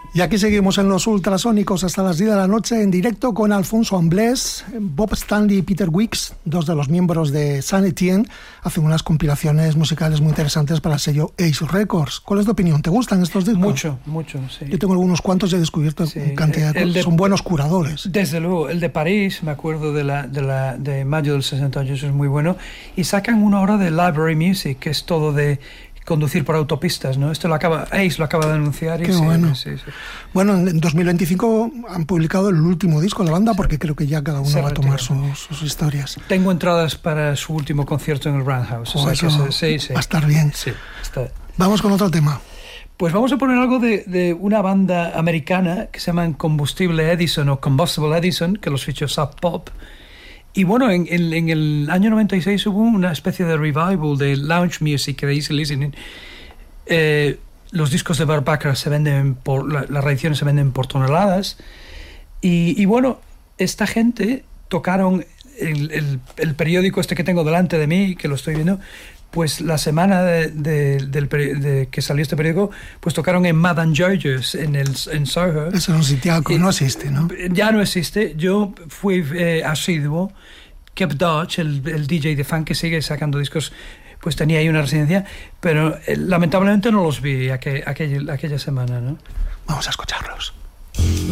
Y aquí seguimos en los ultrasónicos hasta las 10 de la noche en directo con Alfonso Amblés, Bob Stanley y Peter Wicks, dos de los miembros de Saint Etienne, hacen unas compilaciones musicales muy interesantes para el sello Ace Records. ¿Cuál es tu opinión? ¿Te gustan estos discos? Mucho, sí. Yo tengo algunos cuantos y he descubierto cantidad de cosas. Son buenos curadores. Desde luego, el de París, me acuerdo de mayo del 68, eso es muy bueno. Y sacan una hora de Library Music, que es todo de conducir por autopistas, ¿no? Ace lo acaba de anunciar. Qué bueno. Sí. Bueno, en 2025 han publicado el último disco de la banda, porque creo que ya cada uno va a tomar sus historias. Tengo entradas para su último concierto en el Roundhouse. Va a estar bien. Sí, está. Vamos con otro tema. Pues vamos a poner algo de una banda americana que se llama Combustible Edison o Combustible Edison, que los fichó Sub Pop. Y bueno, en el año 96 hubo una especie de revival de lounge music, de easy listening. Los discos de Burt Bacharach se venden las reediciones se venden por toneladas. Y bueno, esta gente tocaron el periódico este que tengo delante de mí, que lo estoy viendo. Pues la semana de que salió este periódico, pues tocaron en Madame George's en Soho. Eso es un sitiaco, no existe, ¿no? Ya no existe. Yo fui asiduo. Kev Dodge, el DJ de funk que sigue sacando discos, pues tenía ahí una residencia, pero lamentablemente no los vi aquella semana, ¿no? Vamos a escucharlos.